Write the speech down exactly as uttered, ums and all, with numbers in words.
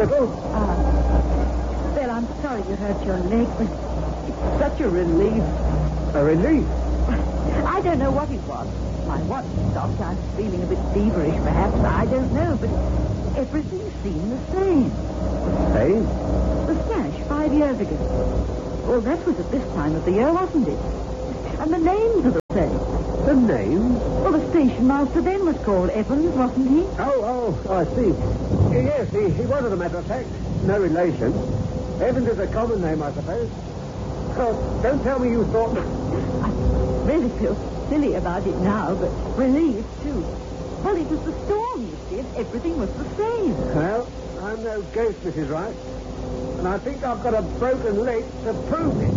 Ethel? Ah. Well, I'm sorry you hurt your leg, but it's such a relief. A relief? I don't know what it was. My watch stopped. I was feeling a bit feverish, perhaps. I don't know, but everything seemed the same. Hey? The smash five years ago. Well, that was at this time of the year, wasn't it? And the names are the same. The name? Well, the station master then was called Evans, wasn't he? Oh, oh, I see. Yes, he, he was, as a matter of fact. No relation. Evans is a common name, I suppose. Oh, don't tell me you thought that... I really feel silly about it now, but relieved, too. Well, it was the storm, you see, and everything was the same. Well, I'm no ghost, Missus Wright. And I think I've got a broken leg to prove it.